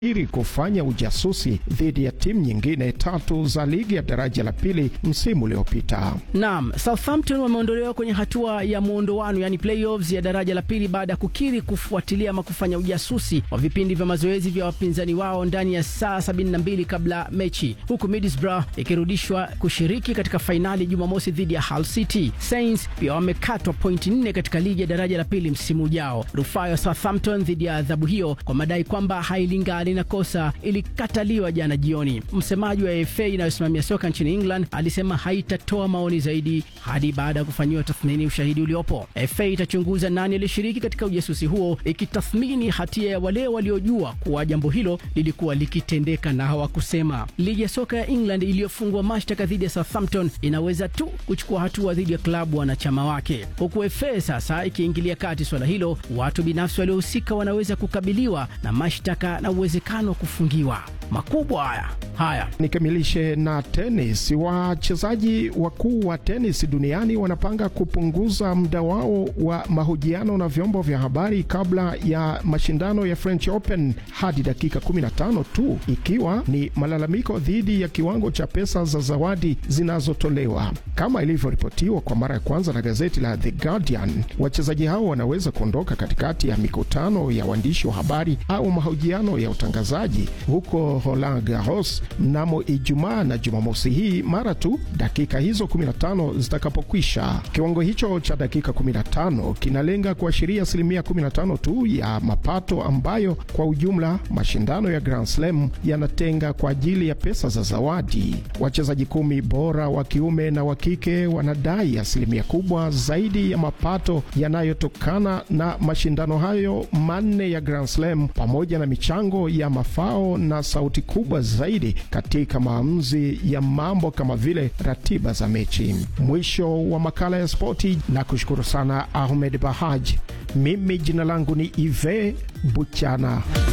ili kufanya ujasusi dhidi ya timu nyingine 3 za ligi ya daraja la pili msimu uliopita. Naam, Southampton wameondolewa kwenye hatua ya muondoano, yani playoffs ya daraja la pili baada ya kukiri kufuatilia ama kufanya ujasusi wa vipindi vya mazoezi vya wapinzani wao ndani ya saa 72 kabla mechi, huku Middlesbrough ikirudishwa kushiriki katika fainali Jumamosi dhidi ya Hull City. Saints pia wamekatwa pointi 4 katika ligi ya daraja la pili msimu ujao. Rufaa ya Southampton dhidi ya adhabu hiyo kwa madai kwamba hailingani na kosa ilikataliwa jana jioni. Msemaji wa FA inayosimamia soka nchini England alisema haitatoa maoni zaidi hadi baada ya kufanyiwa tathmini ushahidi uliopo. FA itachunguza nani alishiriki katika ujasusi huo, ikitathmini hatia ya wale waliojua kuwa jambo hilo lilikuwa likitendeka na hawakusema. Ligi ya soka ya England iliyofungwa mashtaka dhidi ya Southampton inaweza tu kuchukua hatua dhidi ya klabu wanachama wake, huku FA sasa ikiingilia kati swala hilo. Watu binafsi waliohusika wanaweza kukabiliwa na mashtaka na uwezekano wa kufungiwa. Makubwa haya. Nikamilishe na tenis. Wachezaji wakuu wa tenis duniani wanapanga kupunguza muda wao wa mahojiano na vyombo vya habari kabla ya mashindano ya French Open hadi dakika 15 tu, ikiwa ni malalamiko dhidi ya kiwango cha pesa za zawadi zinazotolewa. Kama ilivyoripotiwa kwa mara ya kwanza na gazeti la The Guardian, wachezaji hao wanaweza kuondoka katikati ya mikutano ya waandishi wa habari au mahojiano ya utangazaji huko Roland Garros mnamo Ijumaa na Jumamosi hii mara tu dakika hizo 15 zitakapokwisha. Kiwango hicho cha dakika 15 kinalenga kuashiria 15% tu ya mapato ambayo kwa ujumla mashindano ya Grand Slam yanatenga kwa ajili ya pesa za zawadi. Wachezaji 10 bora wa kiume na wa kike wanadai 1% kubwa zaidi ya mapato yanayotokana na mashindano hayo 4 ya Grand Slam, pamoja na michango ya mafao na sauti kubwa zaidi katika maamuzi ya mambo kama vile ratiba za mechi. Mwisho wa makala ya spoti, na kushukuru sana Ahmed Bahaj. Mimi jina langu ni Ive Buchana.